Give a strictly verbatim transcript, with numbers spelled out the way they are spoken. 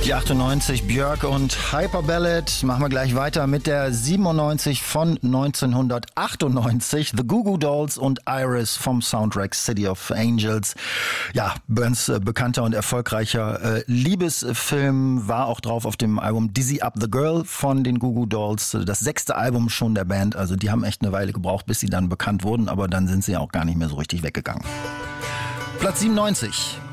Die achtundneunzig, Björk und Hyper Ballad. Machen wir gleich weiter mit der siebenundneunzig von neunzehnhundertachtundneunzig. The Goo Goo Dolls und Iris vom Soundtrack City of Angels. Ja, Burns äh, bekannter und erfolgreicher äh, Liebesfilm war auch drauf auf dem Album Dizzy Up the Girl von den Goo Goo Dolls. Das sechste Album schon der Band. Also die haben echt eine Weile gebraucht, bis sie dann bekannt wurden. Aber dann sind sie auch gar nicht mehr so richtig weggegangen. Platz siebenundneunzig.